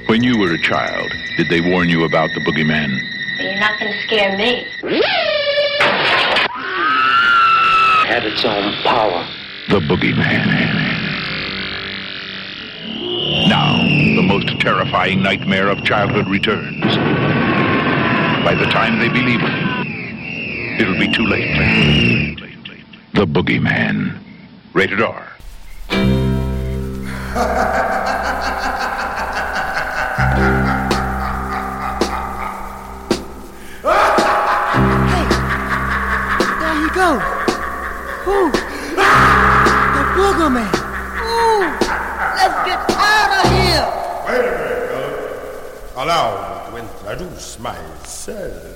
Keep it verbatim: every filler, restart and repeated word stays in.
When you were a child, did they warn you about the boogeyman? You're not going to scare me. Had its own power. The boogeyman. Now, the most terrifying nightmare of childhood returns. By the time they believe it, it'll be too late. The Boogeyman. Rated R. Hey, there he goes. Ooh, the Boogeyman. Ooh, let's get out of here. Wait a minute, fellas. Allow me to introduce myself.